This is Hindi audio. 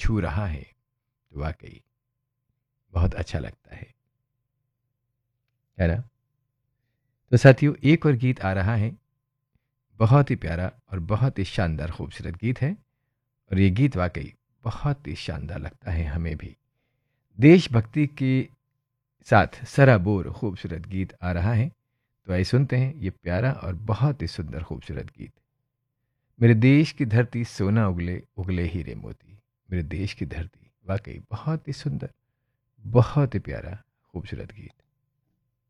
छू रहा है तो वाकई बहुत अच्छा लगता है ना। तो साथियों, एक और गीत आ रहा है, बहुत ही प्यारा और बहुत ही शानदार खूबसूरत गीत है। और ये गीत वाकई बहुत ही शानदार लगता है हमें भी। देशभक्ति के साथ सराबोर खूबसूरत गीत आ रहा है। तो आइए सुनते हैं ये प्यारा और बहुत ही सुंदर खूबसूरत गीत। मेरे देश की धरती सोना उगले उगले हीरे मोती। मेरे देश की धरती, वाकई बहुत ही सुंदर, बहुत ही प्यारा खूबसूरत गीत।